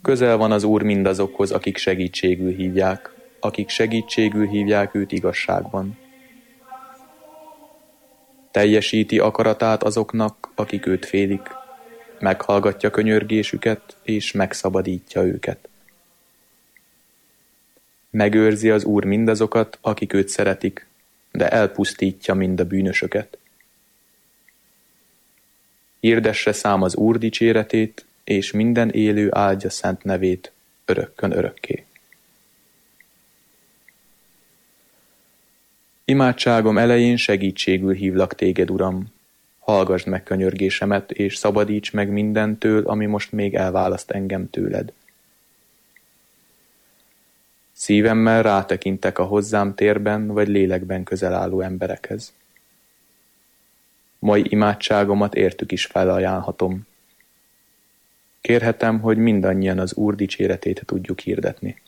Közel van az Úr mindazokhoz, akik segítségül hívják őt igazságban. Teljesíti akaratát azoknak, akik őt félik, meghallgatja könyörgésüket, és megszabadítja őket. Megőrzi az Úr mindazokat, akik őt szeretik, de elpusztítja mind a bűnösöket. Hirdesse szám az Úr dicséretét, és minden élő áldja szent nevét örökkön örökké. Imádságom elején segítségül hívlak téged, Uram. Hallgasd meg könyörgésemet, és szabadíts meg mindentől, ami most még elválaszt engem tőled. Szívemmel rátekintek a hozzám térben vagy lélekben közel álló emberekhez. Mai imádságomat értük is felajánlhatom. Kérhetem, hogy mindannyian az Úr dicséretét tudjuk hirdetni.